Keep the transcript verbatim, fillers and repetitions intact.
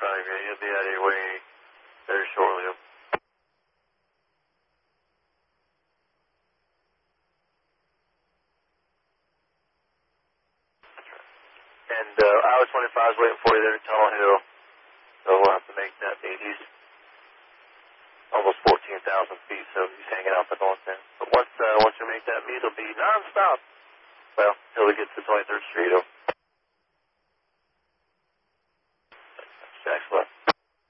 twenty-five, yeah, you'll be out of your way very shortly. And uh, Highway twenty-five is waiting for you there at Tunnel Hill. So we'll have to make that meet. He's almost fourteen thousand feet, so he's hanging out the north end. But once, uh, once we make that meet, it'll be non-stop. Well, until we get to twenty-third Street.